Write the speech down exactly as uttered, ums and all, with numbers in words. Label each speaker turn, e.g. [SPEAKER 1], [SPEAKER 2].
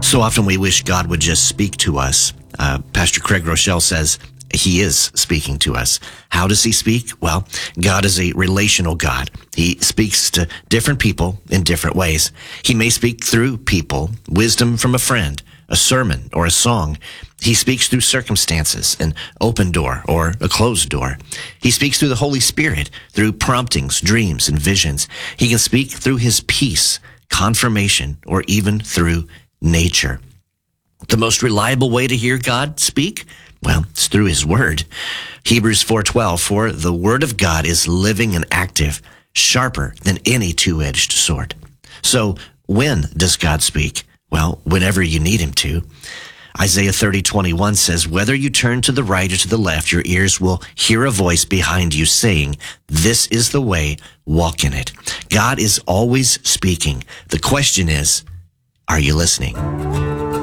[SPEAKER 1] So often we wish God would just speak to us. Uh, Pastor Craig Rochelle says he is speaking to us. How does he speak? Well, God is a relational God. He speaks to different people in different ways. He may speak through people, wisdom from a friend, a sermon, or a song. He speaks through circumstances, an open door or a closed door. He speaks through the Holy Spirit, through promptings, dreams, and visions. He can speak through his peace, confirmation, or even through nature. The most reliable way to hear God speak? Well, it's through his word. Hebrews four twelve, for the word of God is living and active, sharper than any two-edged sword. So when does God speak? Well, whenever you need him to. Isaiah thirty twenty-one says, whether you turn to the right or to the left, your ears will hear a voice behind you saying, this is the way, walk in it. God is always speaking. The question is, are you listening?